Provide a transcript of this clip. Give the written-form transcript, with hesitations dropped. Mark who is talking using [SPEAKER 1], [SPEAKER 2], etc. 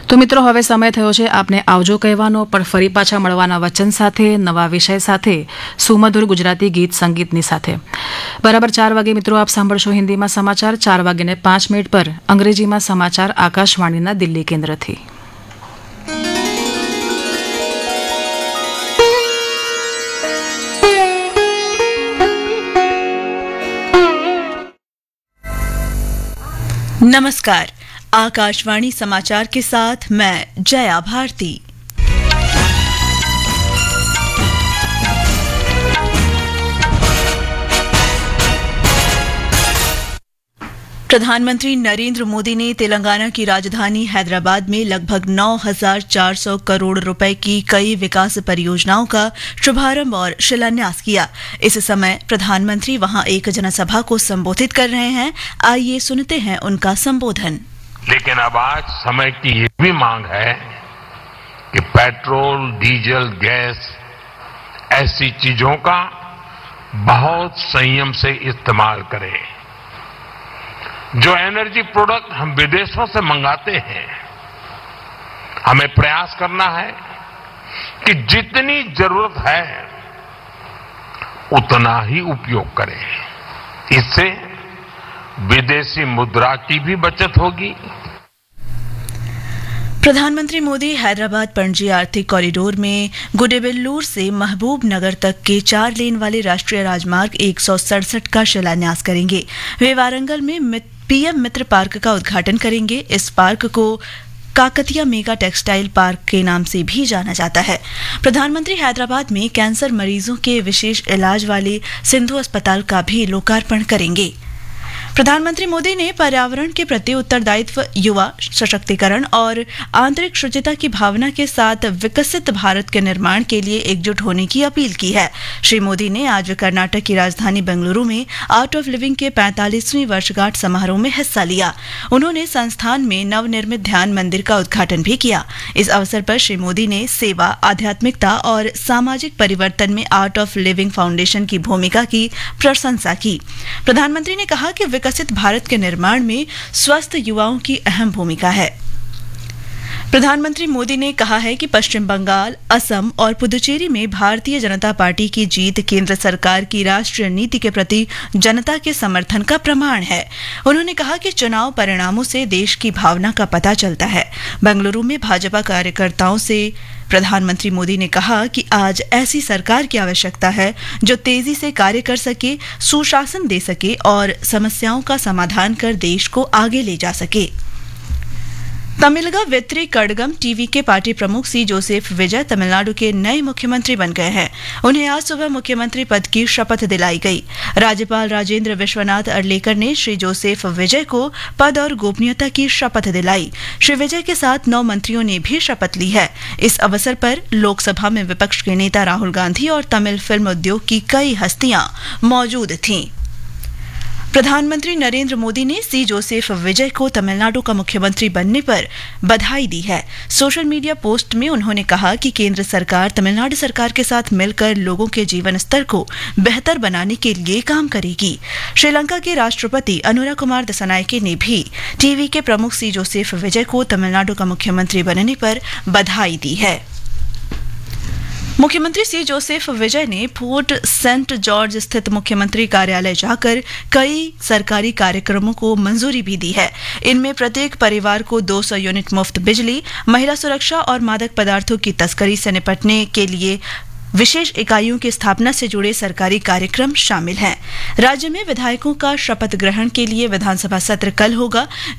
[SPEAKER 1] તો મિત્રો હવે સમય થયો છે આપને આવજો કહેવાનો, પણ ફરી પાછા મળવાના વચન સાથે નવા વિષય સાથે સુમધુર ગુજરાતી ગીત સંગીતની સાથે. બરાબર 4 વાગે મિત્રો આપ સાંભળશો હિન્દીમાં સમાચાર. 4:05 પર અંગ્રેજીમાં સમાચાર આકાશવાણીના દિલ્હી કેન્દ્રથી.
[SPEAKER 2] नमस्कार, आकाशवाणी समाचार के साथ मैं जया भारती. प्रधानमंत्री नरेंद्र मोदी ने तेलंगाना की राजधानी हैदराबाद में लगभग 9,400 करोड़ रुपए की कई विकास परियोजनाओं का शुभारंभ और शिलान्यास किया. इस समय प्रधानमंत्री वहां एक जनसभा को संबोधित कर रहे हैं. आइए सुनते हैं उनका संबोधन.
[SPEAKER 3] लेकिन अब आज समय की ये भी मांग है कि पेट्रोल, डीजल, गैस ऐसी चीजों का बहुत संयम से इस्तेमाल करें. जो एनर्जी प्रोडक्ट हम विदेशों से मंगाते हैं, हमें प्रयास करना है कि जितनी जरूरत है उतना ही उपयोग करें. इससे विदेशी मुद्रा की भी बचत होगी.
[SPEAKER 2] प्रधानमंत्री मोदी हैदराबाद पणजी आर्थिक कॉरिडोर में गुडेबेल्लूर से महबूब नगर तक के 4 लेन वाले राष्ट्रीय राजमार्ग 167 का शिलान्यास करेंगे. वे वारंगल में पीएम मित्र पार्क का उद्घाटन करेंगे. इस पार्क को काकतिया मेगा टेक्सटाइल पार्क के नाम से भी जाना जाता है. प्रधानमंत्री हैदराबाद में कैंसर मरीजों के विशेष इलाज वाले सिंधु अस्पताल का भी लोकार्पण करेंगे. प्रधानमंत्री मोदी ने पर्यावरण के प्रति उत्तरदायित्व, युवा सशक्तिकरण और आंतरिक शुचिता की भावना के साथ विकसित भारत के निर्माण के लिए एकजुट होने की अपील की है. श्री मोदी ने आज कर्नाटक की राजधानी बेंगलुरु में आर्ट ऑफ लिविंग के 45वीं वर्षगांठ समारोह में हिस्सा लिया. उन्होंने संस्थान में नवनिर्मित ध्यान मंदिर का उद्घाटन भी किया. इस अवसर पर श्री मोदी ने सेवा, आध्यात्मिकता और सामाजिक परिवर्तन में आर्ट ऑफ लिविंग फाउंडेशन की भूमिका की प्रशंसा की. प्रधानमंत्री ने कहा कि विकसित भारत के निर्माण में स्वस्थ युवाओं की अहम भूमिका है. प्रधानमंत्री मोदी ने कहा है कि पश्चिम बंगाल, असम और पुदुचेरी में भारतीय जनता पार्टी की जीत केंद्र सरकार की राष्ट्रीय नीति के प्रति जनता के समर्थन का प्रमाण है. उन्होंने कहा कि चुनाव परिणामों से देश की भावना का पता चलता है. बेंगलुरु में भाजपा कार्यकर्ताओं से प्रधानमंत्री मोदी ने कहा कि आज ऐसी सरकार की आवश्यकता है जो तेजी से कार्य कर सके, सुशासन दे सके और समस्याओं का समाधान कर देश को आगे ले जा सके. तमिलगा वेत्री कड़गम टीवी के पार्टी प्रमुख सी जोसेफ विजय तमिलनाडु के नए मुख्यमंत्री बन गए हैं. उन्हें आज सुबह मुख्यमंत्री पद की शपथ दिलाई गई. राज्यपाल राजेंद्र विश्वनाथ अर्लेकर ने श्री जोसेफ विजय को पद और गोपनीयता की शपथ दिलाई. श्री विजय के साथ 9 मंत्रियों ने भी शपथ ली है. इस अवसर पर लोकसभा में विपक्ष के नेता राहुल गांधी और तमिल फिल्म उद्योग की कई हस्तियां मौजूद थीं. प्रधानमंत्री नरेंद्र मोदी ने सी जोसेफ विजय को तमिलनाडु का मुख्यमंत्री बनने पर बधाई दी है. सोशल मीडिया पोस्ट में उन्होंने कहा कि केंद्र सरकार तमिलनाडु सरकार के साथ मिलकर लोगों के जीवन स्तर को बेहतर बनाने के लिए काम करेगी. श्रीलंका के राष्ट्रपति अनुरा कुमार दिसानायके ने भी टीवी के प्रमुख सी जोसेफ विजय को तमिलनाडु का मुख्यमंत्री बनने पर बधाई दी है. मुख्यमंत्री सी जोसेफ विजय ने फोर्ट सेंट जॉर्ज स्थित मुख्यमंत्री कार्यालय जाकर कई सरकारी कार्यक्रमों को मंजूरी भी दी है. इनमें प्रत्येक परिवार को 200 यूनिट मुफ्त बिजली, महिला सुरक्षा और मादक पदार्थों की तस्करी से निपटने के लिए विशेष इकाइयों की स्थापना से जुड़े सरकारी कार्यक्रम शामिल हैं. राज्य में विधायकों का शपथ ग्रहण के लिए विधानसभा सत्र कल होगा.